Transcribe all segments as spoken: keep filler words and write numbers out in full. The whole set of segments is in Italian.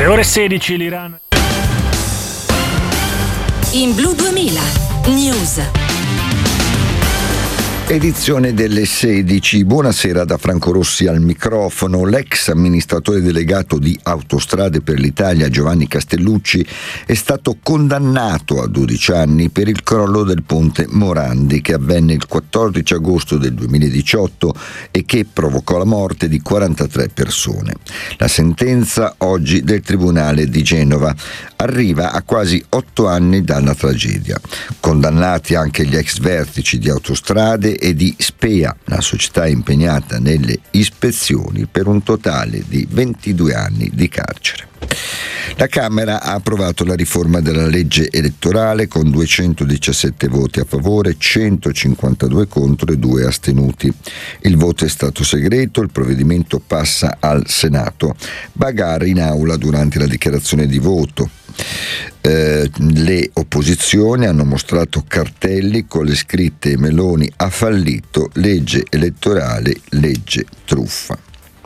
Alle ore sedici l'Iran. In Blu duemila News. Edizione delle sedici. Buonasera da Franco Rossi al microfono. L'ex amministratore delegato di Autostrade per l'Italia Giovanni Castellucci è stato condannato a dodici anni per il crollo del ponte Morandi che avvenne il quattordici agosto del duemiladiciotto e che provocò la morte di quarantatré persone. La sentenza oggi del Tribunale di Genova arriva a quasi otto anni dalla tragedia. Condannati anche gli ex vertici di Autostrade e di Spea, la società impegnata nelle ispezioni, per un totale di ventidue anni di carcere. La Camera ha approvato la riforma della legge elettorale con duecentodiciassette voti a favore, centocinquantadue contro e due astenuti. Il voto è stato segreto, il provvedimento passa al Senato. Bagarre in aula durante la dichiarazione di voto. Eh, le opposizioni hanno mostrato cartelli con le scritte Meloni ha fallito, legge elettorale, legge truffa.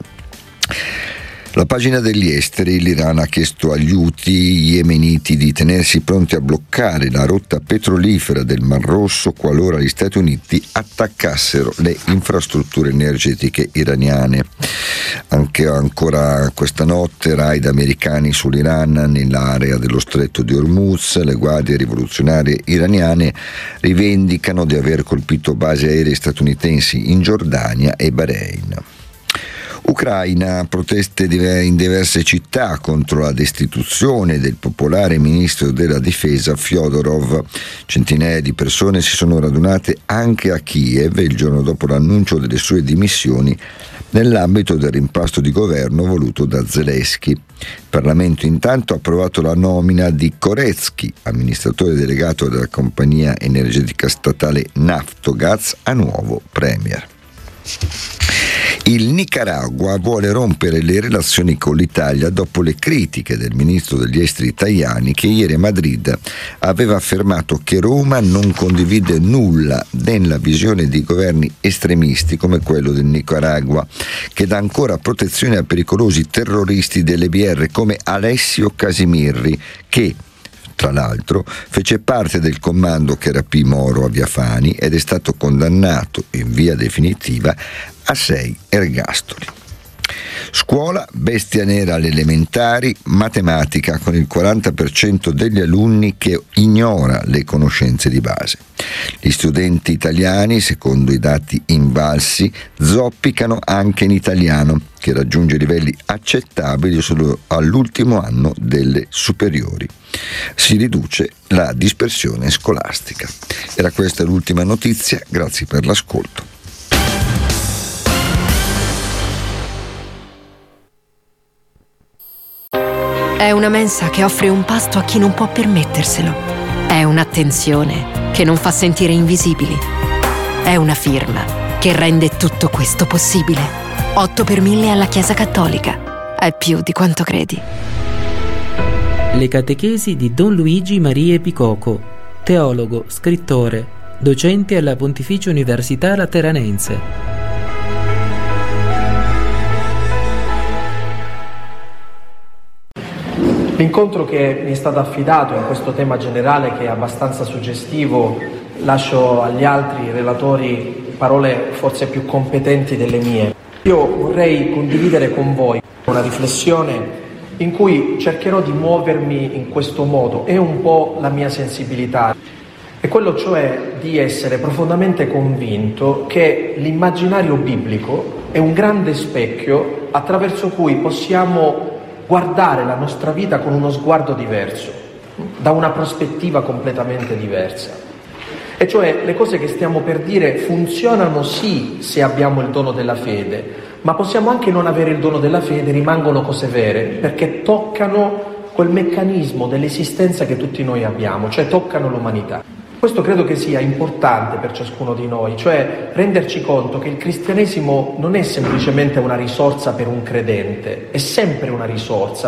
La pagina degli esteri: l'Iran ha chiesto agli Houthi yemeniti di tenersi pronti a bloccare la rotta petrolifera del Mar Rosso qualora gli Stati Uniti attaccassero le infrastrutture energetiche iraniane. Anche ancora questa notte raid americani sull'Iran nell'area dello stretto di Hormuz. Le guardie rivoluzionarie iraniane rivendicano di aver colpito basi aeree statunitensi in Giordania e Bahrain. Ucraina, proteste in diverse città contro la destituzione del popolare ministro della difesa Fyodorov. Centinaia di persone si sono radunate anche a Kiev il giorno dopo l'annuncio delle sue dimissioni nell'ambito del rimpasto di governo voluto da Zelensky. Il Parlamento intanto ha approvato la nomina di Koretsky, amministratore delegato della compagnia energetica statale Naftogaz, a nuovo premier. Il Nicaragua vuole rompere le relazioni con l'Italia dopo le critiche del ministro degli esteri Tajani, che ieri a Madrid aveva affermato che Roma non condivide nulla nella visione di governi estremisti come quello del Nicaragua, che dà ancora protezione a pericolosi terroristi delle B R come Alessio Casimirri, che tra l'altro fece parte del comando che rapì Moro a Via Fani ed è stato condannato in via definitiva a sei ergastoli. Scuola, bestia nera alle elementari, matematica con il quaranta per cento degli alunni che ignora le conoscenze di base. Gli studenti italiani, secondo i dati Invalsi, zoppicano anche in italiano, che raggiunge livelli accettabili solo all'ultimo anno delle superiori. Si riduce la dispersione scolastica. Era questa l'ultima notizia, grazie per l'ascolto. È una mensa che offre un pasto a chi non può permetterselo. È un'attenzione che non fa sentire invisibili. È una firma che rende tutto questo possibile. otto per mille alla Chiesa Cattolica. È più di quanto credi. Le catechesi di Don Luigi Marie Picoco, teologo, scrittore, docente alla Pontificia Università Lateranense. L'incontro che mi è stato affidato in questo tema generale, che è abbastanza suggestivo, lascio agli altri relatori parole forse più competenti delle mie. Io vorrei condividere con voi una riflessione in cui cercherò di muovermi in questo modo. È un po' la mia sensibilità. È quello cioè di essere profondamente convinto che l'immaginario biblico è un grande specchio attraverso cui possiamo guardare la nostra vita con uno sguardo diverso, da una prospettiva completamente diversa. E cioè le cose che stiamo per dire funzionano sì se abbiamo il dono della fede, ma possiamo anche non avere il dono della fede, rimangono cose vere, perché toccano quel meccanismo dell'esistenza che tutti noi abbiamo, cioè toccano l'umanità. Questo credo che sia importante per ciascuno di noi, cioè renderci conto che il cristianesimo non è semplicemente una risorsa per un credente, è sempre una risorsa